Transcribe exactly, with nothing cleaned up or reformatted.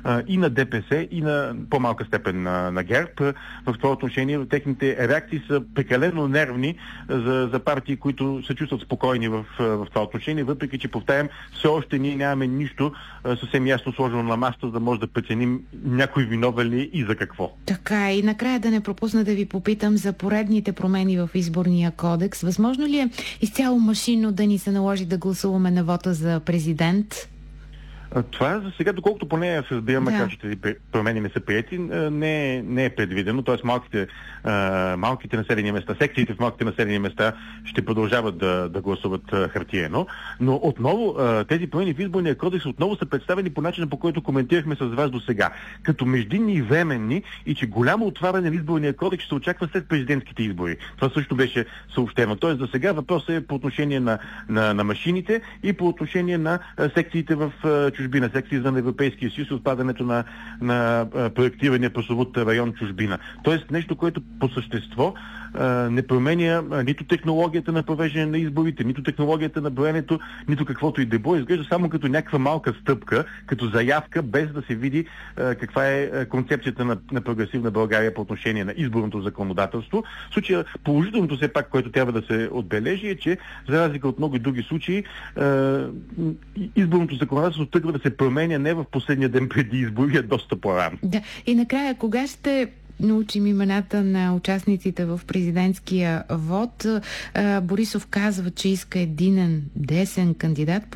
а, и на ДПС, и на по-малка степен на, на ГЕРБ. В това отношение техните реакции са прекалено нервни за, за партии, които се чувстват спокойни в, в това отношение, въпреки че, повтарям, все още ние нямаме нищо а, съвсем ясно сложено на масата, за да може да преценим някой виновен ли и за какво. Така, и накрая да не пропусна да ви попитам за поредните промени в изборния кодекс. Възможно ли е изцяло машинно да ни се наложи да гласуваме на вота за президент? Това за сега, доколкото поне се разбира, макар да. че тези промени не са приети, не, не е предвидено. Т.е. малките, малките населени места, секциите в малките населени места ще продължават да, да гласуват хартиено. Но отново тези промени в изборния кодекс отново са представени по начина, по който коментирахме с вас до сега. Като междинни и временни, и че голямо отваряне в изборния кодекс ще се очаква след президентските избори. Това също беше съобщено. Т.е. за сега въпросът е по отношение на, на, на машините и по отношение на секциите в чужбина, секции извън Европейския съюз, отпадането на, на проектирания прословут район чужбина. Тоест нещо, което по същество а, не променя а, нито технологията на провеждане на изборите, нито технологията на броенето, нито каквото и да било. Изглежда само като някаква малка стъпка, като заявка, без да се види а, каква е концепцията на, на прогресивна България по отношение на изборното законодателство. В случая положителното все пак, което трябва да се отбележи, е, че за разлика от много други случаи, а, изборното законодателство тръгва да се променя не в последния ден преди избори, а доста по-рано. Да. И накрая, кога ще научим имената на участниците в президентския вод? Борисов казва, че иска единен десен кандидат.